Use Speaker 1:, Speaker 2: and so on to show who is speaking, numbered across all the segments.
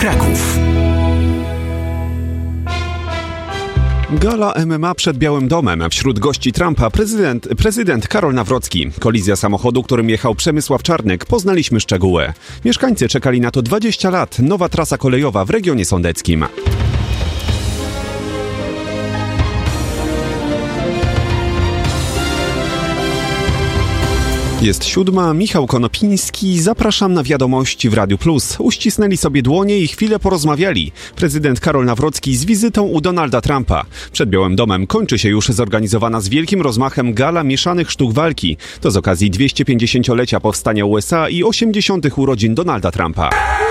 Speaker 1: Kraków.
Speaker 2: Gala MMA przed Białym Domem. Wśród gości Trumpa prezydent Karol Nawrocki. Kolizja samochodu, którym jechał Przemysław Czarnek. Poznaliśmy szczegóły. Mieszkańcy czekali na to 20 lat. Nowa trasa kolejowa w regionie sądeckim. Jest 7, Michał Konopiński, zapraszam na wiadomości w Radiu Plus. Uścisnęli sobie dłonie i chwilę porozmawiali. Prezydent Karol Nawrocki z wizytą u Donalda Trumpa. Przed Białym Domem kończy się już zorganizowana z wielkim rozmachem gala mieszanych sztuk walki. To z okazji 250-lecia powstania USA i 80. urodzin Donalda Trumpa.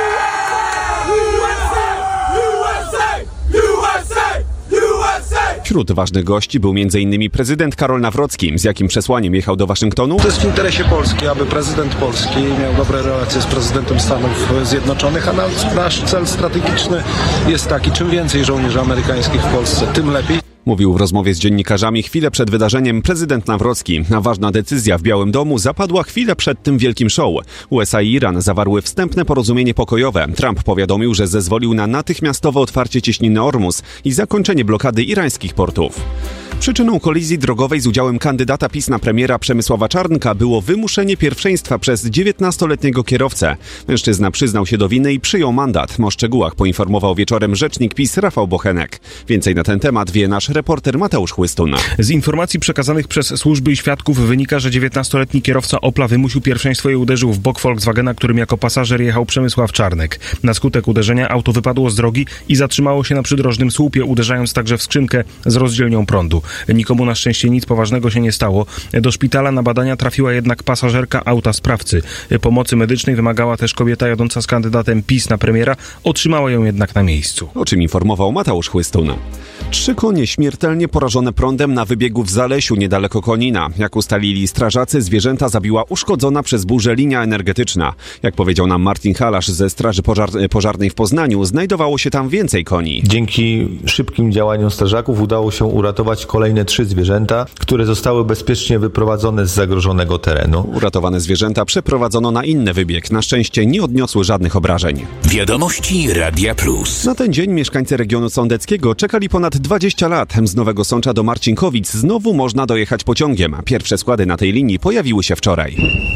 Speaker 2: Wśród ważnych gości był m.in. prezydent Karol Nawrocki. Z jakim przesłaniem jechał do Waszyngtonu?
Speaker 3: To jest w interesie Polski, aby prezydent Polski miał dobre relacje z prezydentem Stanów Zjednoczonych, a nasz cel strategiczny jest taki, czym więcej żołnierzy amerykańskich w Polsce, tym lepiej.
Speaker 2: Mówił w rozmowie z dziennikarzami chwilę przed wydarzeniem prezydent Nawrocki. A ważna decyzja w Białym Domu zapadła chwilę przed tym wielkim show. USA i Iran zawarły wstępne porozumienie pokojowe. Trump powiadomił, że zezwolił na natychmiastowe otwarcie cieśniny Ormus i zakończenie blokady irańskich portów. Przyczyną kolizji drogowej z udziałem kandydata PiS na premiera Przemysława Czarnka było wymuszenie pierwszeństwa przez 19-letniego kierowcę. Mężczyzna przyznał się do winy i przyjął mandat. O szczegółach poinformował wieczorem rzecznik PiS Rafał Bochenek. Więcej na ten temat wie nasz reporter Mateusz Chłystun.
Speaker 4: Z informacji przekazanych przez służby i świadków wynika, że 19-letni kierowca Opla wymusił pierwszeństwo i uderzył w bok Volkswagena, którym jako pasażer jechał Przemysław Czarnek. Na skutek uderzenia auto wypadło z drogi i zatrzymało się na przydrożnym słupie, uderzając także w skrzynkę z rozdzielnią prądu. Nikomu na szczęście nic poważnego się nie stało. Do szpitala na badania trafiła jednak pasażerka auta sprawcy. Pomocy medycznej wymagała też kobieta jadąca z kandydatem PiS na premiera. Otrzymała ją jednak na miejscu.
Speaker 2: O czym informował Mateusz Chłystun. 3 konie śmiertelnie porażone prądem na wybiegu w Zalesiu niedaleko Konina. Jak ustalili strażacy, zwierzęta zabiła uszkodzona przez burzę linia energetyczna. Jak powiedział nam Martin Halasz ze Straży Pożarnej w Poznaniu, znajdowało się tam więcej koni.
Speaker 5: Dzięki szybkim działaniom strażaków udało się uratować kolejne 3 zwierzęta, które zostały bezpiecznie wyprowadzone z zagrożonego terenu.
Speaker 2: Uratowane zwierzęta przeprowadzono na inny wybieg. Na szczęście nie odniosły żadnych obrażeń.
Speaker 1: Wiadomości Radia Plus.
Speaker 2: Na ten dzień mieszkańcy regionu sądeckiego czekali ponad 20 lat. Z Nowego Sącza do Marcinkowic znowu można dojechać pociągiem. Pierwsze składy na tej linii pojawiły się wczoraj.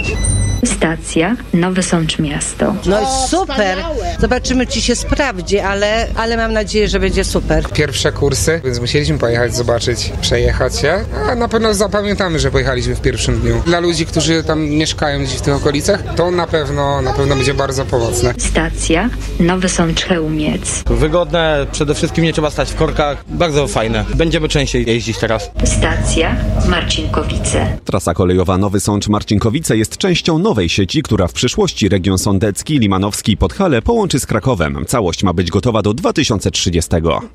Speaker 6: Stacja Nowy Sącz Miasto.
Speaker 7: No i super! Zobaczymy, czy się sprawdzi, ale mam nadzieję, że będzie super.
Speaker 8: Pierwsze kursy, więc musieliśmy pojechać, zobaczyć, przejechać się. A na pewno zapamiętamy, że pojechaliśmy w pierwszym dniu. Dla ludzi, którzy tam mieszkają gdzieś w tych okolicach, to na pewno będzie bardzo pomocne.
Speaker 6: Stacja Nowy Sącz Chełmiec.
Speaker 9: Wygodne, przede wszystkim nie trzeba stać w korkach. Bardzo fajne. Będziemy częściej jeździć teraz.
Speaker 6: Stacja Marcinkowice.
Speaker 2: Trasa kolejowa Nowy Sącz Marcinkowice jest częścią nowej sieci, która w przyszłości region sądecki, limanowski i Podhale połączy z Krakowem. Całość ma być gotowa do 2030.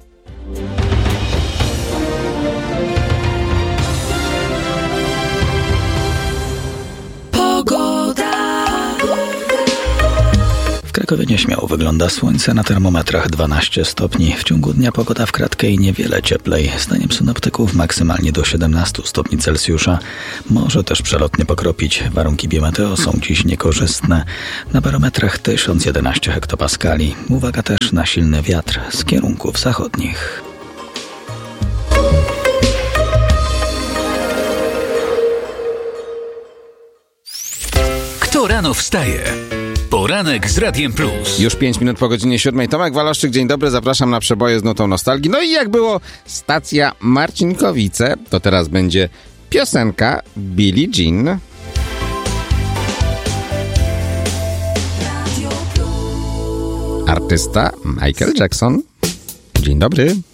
Speaker 10: W Krakowie nieśmiało wygląda słońce, na termometrach 12 stopni. W ciągu dnia pogoda w kratkę i niewiele cieplej. Zdaniem synoptyków maksymalnie do 17 stopni Celsjusza. Może też przelotnie pokropić. Warunki biometeo są dziś niekorzystne. Na barometrach 1011 hektopaskali. Uwaga też na silny wiatr z kierunków zachodnich.
Speaker 1: Kto rano wstaje? Poranek z Radiem Plus.
Speaker 11: Już 5 minut po godzinie 7. Tomek Walaszczyk, dzień dobry, zapraszam na przeboje z nutą nostalgii. No i jak było stacja Marcinkowice, to teraz będzie piosenka Billie Jean. Artysta Michael Jackson. Dzień dobry.